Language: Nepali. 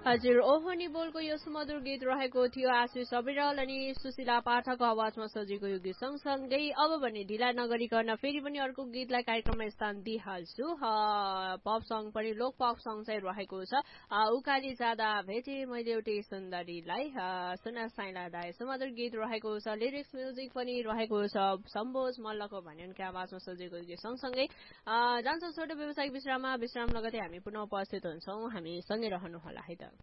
हजुर ओहनी बोलको यो सुमधुर गीत रहेको थियो आशिष अविरल अनि सुशीला पाठकको आवाजमा सजिएको यो गीत सँगसँगै अब भने ढिला नगरिकन फेरि पनि अर्को गीतलाई कार्यक्रममा स्थान दिइहाल्छु पप सङ पनि लोक पप सङ चाहिँ रहेको छ उकाली जाँदा भेटे मैले एउटै सुन्दरीलाई सुना साइला दाई सुमधुर गीत रहेको छ लिरिक्स म्युजिक पनि रहेको छ सम्बोज मल्लको भन्नेको आवाजमा सजिएको गीत सँगसँगै जान्छौँ छोटो व्यवसायिक विश्राम लगतै हामी पुनः उपस्थित हुन्छौँ हामी सँगै रहनुहोला है त